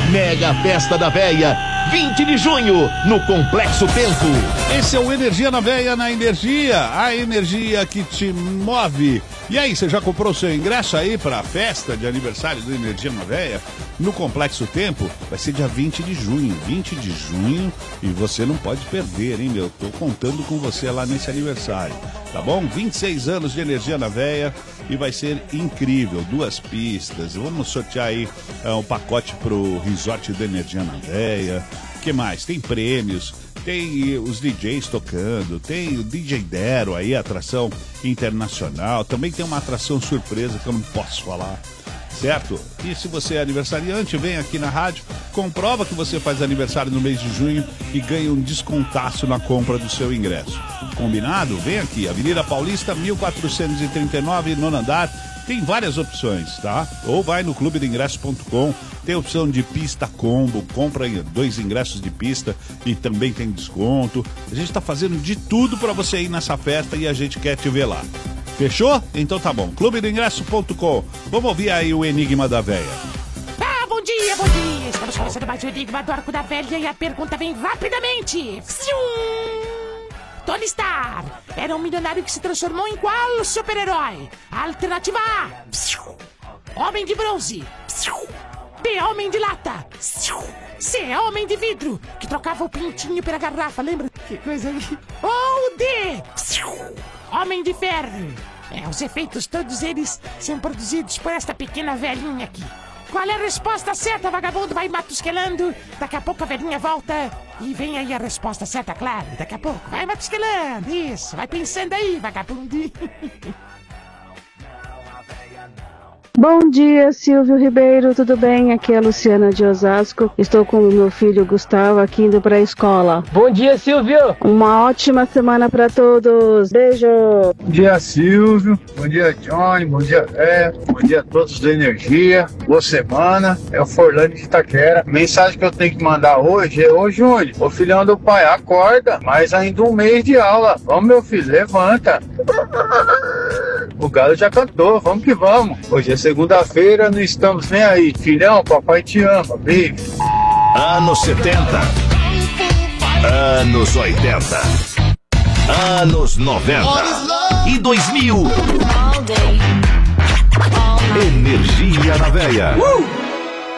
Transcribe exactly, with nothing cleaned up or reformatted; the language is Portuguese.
Mega Festa da Véia, vinte de junho, no Complexo Tempo. Esse é o Energia na Véia, na Energia, a energia que te move. E aí, você já comprou seu ingresso aí para a festa de aniversário do Energia na Véia? No Complexo Tempo, vai ser dia vinte de junho, vinte de junho, e você não pode perder, hein, meu? Tô contando com você lá nesse aniversário, tá bom? vinte e seis anos de Energia na Véia e vai ser incrível, duas pistas. Vamos sortear aí é, um pacote pro resort do Energia na Véia. O que mais? Tem prêmios, tem os D Js tocando, tem o D J Dero aí, atração internacional. Também tem uma atração surpresa que eu não posso falar, certo? E se você é aniversariante, vem aqui na rádio, comprova que você faz aniversário no mês de junho e ganha um descontaço na compra do seu ingresso. Combinado? Vem aqui, Avenida Paulista, mil quatrocentos e trinta e nove, nono andar. Tem várias opções, tá? Ou vai no clube do ingresso ponto com, tem a opção de pista combo, compra dois ingressos de pista e também tem desconto. A gente tá fazendo de tudo para você ir nessa festa e a gente quer te ver lá. Fechou? Então tá bom. clube do ingresso ponto com. Vamos ouvir aí o Enigma da Véia. Ah, bom dia, bom dia. Estamos começando mais um Enigma do Arco da Velha e a pergunta vem rapidamente. Tony Stark era um milionário que se transformou em qual super-herói? Alternativa A, Homem de Bronze. B, Homem de Lata. C, Homem de Vidro, que trocava o pintinho pela garrafa, lembra? Que coisa aí. Ou D, Homem de Ferro. É, os efeitos, todos eles são produzidos por esta pequena velhinha aqui. Qual é a resposta certa, vagabundo? Vai matusquelando. Daqui a pouco a velhinha volta e vem aí a resposta certa, claro. Daqui a pouco. Vai matusquelando. Isso. Vai pensando aí, vagabundo. Bom dia, Silvio Ribeiro, tudo bem? Aqui é a Luciana de Osasco. Estou com o meu filho Gustavo aqui indo para a escola. Bom dia, Silvio. Uma ótima semana para todos. Beijo. Bom dia, Silvio. Bom dia, Johnny. Bom dia, Vé. Bom dia a todos da Energia. Boa semana. É o Forlane de Itaquera. Mensagem que eu tenho que mandar hoje é: ô, Júnior, ô filhão do pai, acorda. Mais ainda um mês de aula. Vamos, meu filho, levanta. O galo já cantou, vamos que vamos. Hoje é segunda-feira, não estamos nem aí. Filhão, papai te ama, baby. Anos setenta, anos oitenta, anos noventa e dois mil. Energia na Véia. Uh!